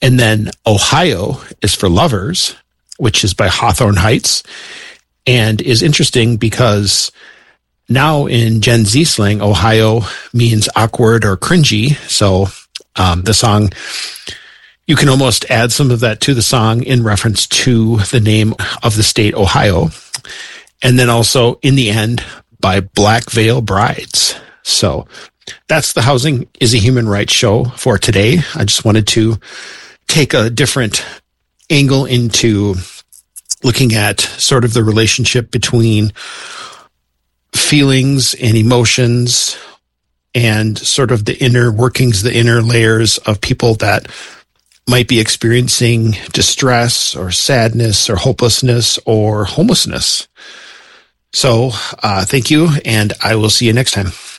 And then Ohio is for lovers, which is by Hawthorne Heights, and is interesting because now in Gen Z slang, Ohio means awkward or cringy. So the song, you can almost add some of that to the song in reference to the name of the state, Ohio. And then also In the End by Black Veil Brides. So that's the Housing is a Human Rights show for today. I just wanted to take a different angle into looking at sort of the relationship between feelings and emotions and sort of the inner workings, the inner layers of people that might be experiencing distress or sadness or hopelessness or homelessness. So thank you, and I will see you next time.